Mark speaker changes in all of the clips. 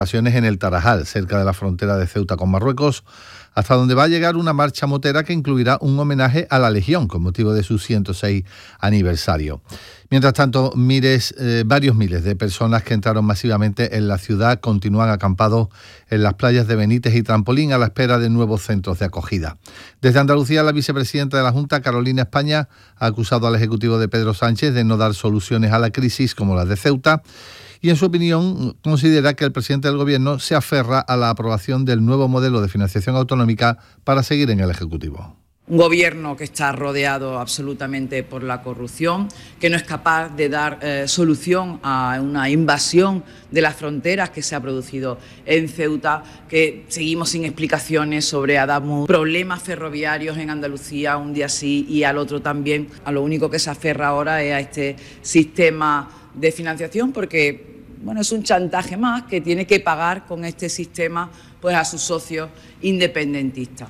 Speaker 1: en el Tarajal, cerca de la frontera de Ceuta con Marruecos, hasta donde va a llegar una marcha motera que incluirá un homenaje a la Legión con motivo de su 106 aniversario. Mientras tanto, varios miles de personas que entraron masivamente en la ciudad continúan acampados en las playas de Benítez y Trampolín a la espera de nuevos centros de acogida. Desde Andalucía, la vicepresidenta de la Junta, Carolina España, ha acusado al Ejecutivo de Pedro Sánchez de no dar soluciones a la crisis como la de Ceuta, y en su opinión considera que el presidente del Gobierno se aferra a la aprobación del nuevo modelo de financiación autonómica para seguir en el Ejecutivo.
Speaker 2: Un gobierno que está rodeado absolutamente por la corrupción, que no es capaz de dar solución a una invasión de las fronteras que se ha producido en Ceuta, que seguimos sin explicaciones sobre Adasmus, problemas ferroviarios en Andalucía un día sí y al otro también. A lo único que se aferra ahora es a este sistema de financiación porque es un chantaje más que tiene que pagar con este sistema pues a sus socios independentistas.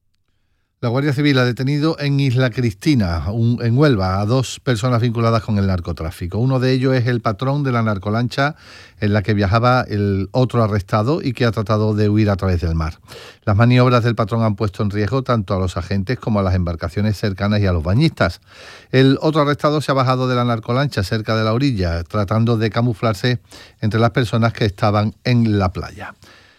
Speaker 1: La Guardia Civil ha detenido en Isla Cristina, en Huelva, a 2 personas vinculadas con el narcotráfico. Uno de ellos es el patrón de la narcolancha en la que viajaba el otro arrestado y que ha tratado de huir a través del mar. Las maniobras del patrón han puesto en riesgo tanto a los agentes como a las embarcaciones cercanas y a los bañistas. El otro arrestado se ha bajado de la narcolancha cerca de la orilla, tratando de camuflarse entre las personas que estaban en la playa.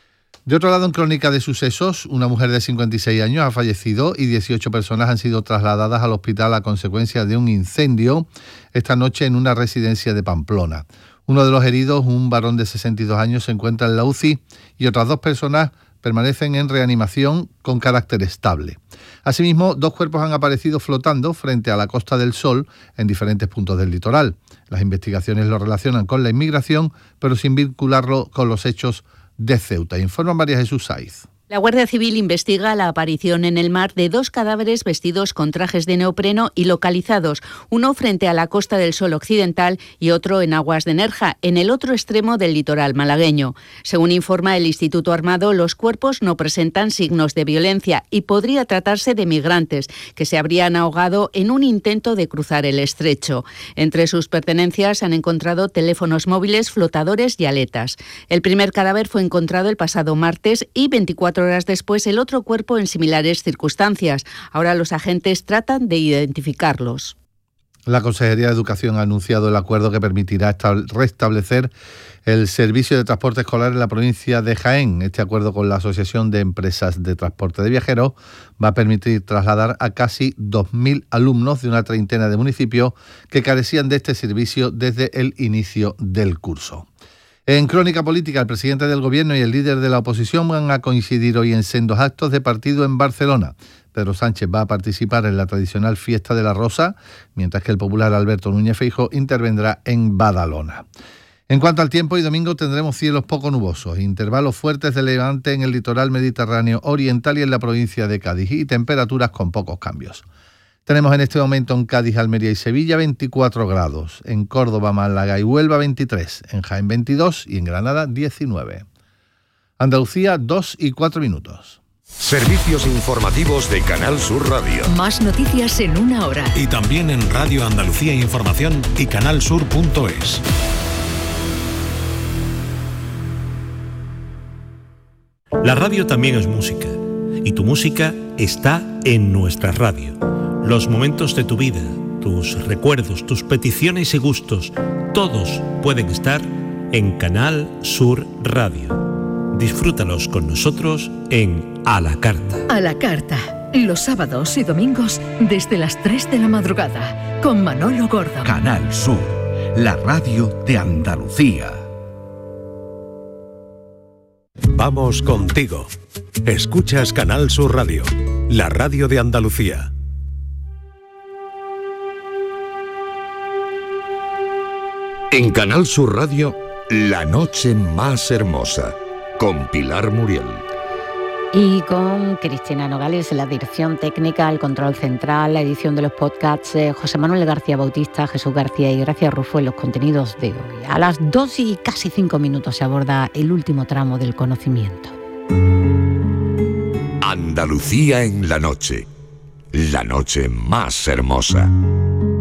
Speaker 1: De otro lado, en crónica de sucesos, una mujer de 56 años ha fallecido y 18 personas han sido trasladadas al hospital a consecuencia de un incendio esta noche en una residencia de Pamplona. Uno de los heridos, un varón de 62 años, se encuentra en la UCI y otras 2 personas permanecen en reanimación con carácter estable. Asimismo, 2 cuerpos han aparecido flotando frente a la Costa del Sol en diferentes puntos del litoral. Las investigaciones lo relacionan con la inmigración, pero sin vincularlo con los hechos de Ceuta. Informa María Jesús Saiz.
Speaker 3: La Guardia Civil investiga la aparición en el mar de 2 cadáveres vestidos con trajes de neopreno y localizados, uno frente a la Costa del Sol occidental y otro en aguas de Nerja, en el otro extremo del litoral malagueño. Según informa el Instituto Armado, los cuerpos no presentan signos de violencia y podría tratarse de migrantes que se habrían ahogado en un intento de cruzar el estrecho. Entre sus pertenencias han encontrado teléfonos móviles, flotadores y aletas. El primer cadáver fue encontrado el pasado martes y 24 horas después el otro cuerpo en similares circunstancias. Ahora los agentes tratan de identificarlos.
Speaker 1: La Consejería de Educación ha anunciado el acuerdo que permitirá restablecer el servicio de transporte escolar en la provincia de Jaén. Este acuerdo con la Asociación de Empresas de Transporte de Viajeros va a permitir trasladar a casi 2.000 alumnos de una treintena de municipios que carecían de este servicio desde el inicio del curso. En crónica política, el presidente del Gobierno y el líder de la oposición van a coincidir hoy en sendos actos de partido en Barcelona. Pedro Sánchez va a participar en la tradicional Fiesta de la Rosa, mientras que el popular Alberto Núñez Feijóo intervendrá en Badalona. En cuanto al tiempo, hoy domingo tendremos cielos poco nubosos, intervalos fuertes de levante en el litoral mediterráneo oriental y en la provincia de Cádiz y temperaturas con pocos cambios. Tenemos en este momento en Cádiz, Almería y Sevilla 24 grados, en Córdoba, Málaga y Huelva 23, en Jaén 22 y en Granada 19. Andalucía 2 y 4 minutos.
Speaker 4: Servicios informativos de Canal Sur Radio.
Speaker 5: Más noticias en 1 hora.
Speaker 6: Y también en Radio Andalucía Información y canalsur.es. La radio también es música. Y tu música está en nuestra radio. Los momentos de tu vida, tus recuerdos, tus peticiones y gustos, todos pueden estar en Canal Sur Radio. Disfrútalos con nosotros en A la Carta.
Speaker 5: A la Carta, los sábados y domingos desde las 3 de la madrugada, con Manolo Gordo.
Speaker 7: Canal Sur, la radio de Andalucía.
Speaker 6: Vamos contigo. Escuchas Canal Sur Radio, la radio de Andalucía.
Speaker 4: En Canal Sur Radio, La Noche Más Hermosa, con Pilar Muriel.
Speaker 8: Y con Cristina Nogales en la dirección técnica, el control central, la edición de los podcasts, José Manuel García Bautista, Jesús García y Gracia Rufo en los contenidos de hoy. A las 2 y casi 5 minutos se aborda el último tramo del conocimiento.
Speaker 4: Andalucía en la noche más hermosa.